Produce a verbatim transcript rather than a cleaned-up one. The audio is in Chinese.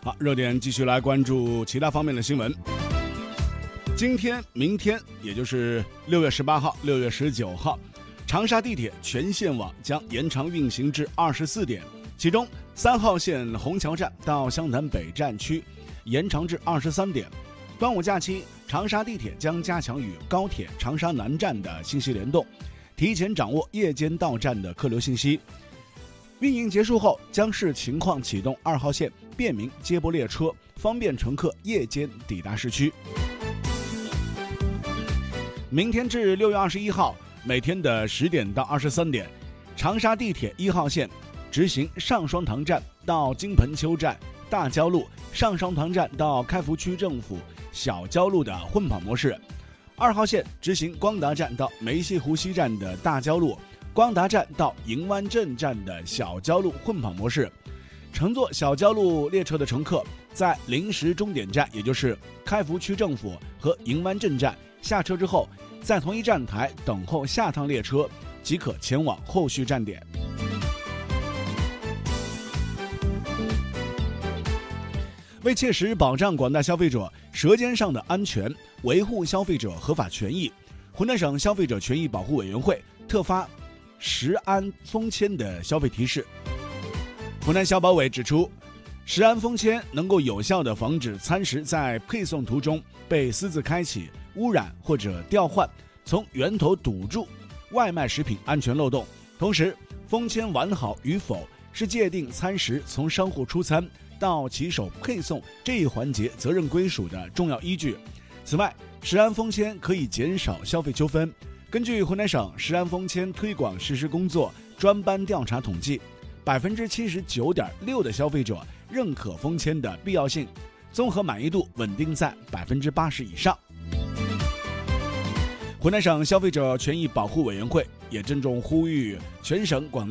好，热点继续来关注其他方面的新闻。今天、明天，也就是六月十八号、六月十九号，长沙地铁全线网将延长运行至二十四点，其中三号线虹桥站到湘潭北站区延长至二十三点。端午假期，长沙地铁将加强与高铁长沙南站的信息联动，提前掌握夜间到站的客流信息。运营结束后，将视情况启动二号线便民接驳列车，方便乘客夜间抵达市区。明天至六月二十一号，每天的十点到二十三点，长沙地铁一号线执行上双塘站到金盆丘站、大交路、上双塘站到开福区政府小交路的混跑模式；二号线执行光达站到梅溪湖西站的大交路、光达站到银湾镇站的小交路混跑模式。乘坐小交路列车的乘客，在临时终点站，也就是开福区政府和银湾镇站下车之后，在同一站台等候下趟列车，即可前往后续站点。为切实保障广大消费者舌尖上的安全，维护消费者合法权益，湖南省消费者权益保护委员会特发食安封签的消费提示。湖南消保委指出，食安封签能够有效地防止餐食在配送途中被私自开启、污染或者调换，从源头堵住外卖食品安全漏洞。同时，封签完好与否是界定餐食从商户出餐到骑手配送这一环节责任归属的重要依据。此外，食安封签可以减少消费纠纷。根据湖南省食安封签推广实施工作专班调查统计，百分之七十九点六的消费者认可封签的必要性，综合满意度稳定在百分之八十以上。湖南省消费者权益保护委员会也郑重呼吁全省广